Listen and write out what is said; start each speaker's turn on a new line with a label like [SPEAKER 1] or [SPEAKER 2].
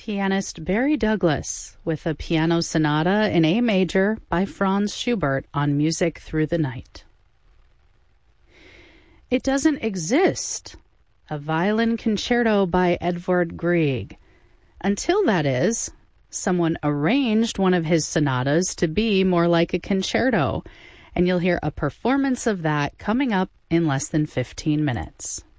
[SPEAKER 1] pianist Barry Douglas with a piano sonata in A major by Franz Schubert on Music Through the Night. It Doesn't Exist, a violin concerto by Edvard Grieg. Until, that is, someone arranged one of his sonatas to be more like a concerto, and you'll hear a performance of that coming up in less than 15 minutes.